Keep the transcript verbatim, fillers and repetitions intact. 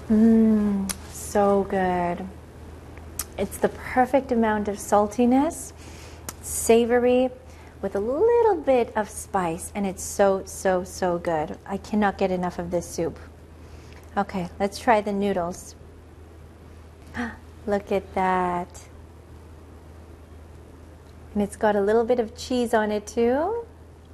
Mmm, so good. It's the perfect amount of saltiness, savory, with a little bit of spice, and it's so, so, so good. I cannot get enough of this soup. Okay, let's try the noodles. Look at that. And it's got a little bit of cheese on it too.